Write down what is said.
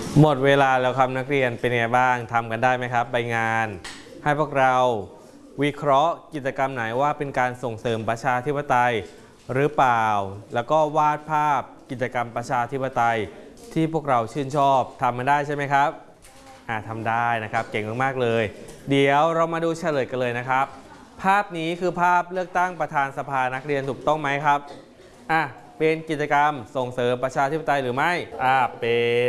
หมดเวลาแล้วครับนักเรียนเป็นไงบ้างทำกันได้ไหมครับใบงานให้พวกเราวิเคราะห์กิจกรรมไหนว่าเป็นการส่งเสริมประชาธิปไตยหรือเปล่าแล้วก็วาดภาพกิจกรรมประชาธิปไตยที่พวกเราชื่นชอบทำมันได้ใช่ไหมครับทำได้นะครับเก่งมากๆเลยเดี๋ยวเรามาดูเฉลยกันเลยนะครับภาพนี้คือภาพเลือกตั้งประธานสภานักเรียนถูกต้องไหมครับเป็นกิจกรรมส่งเสริมประชาธิปไตยหรือไม่เป็น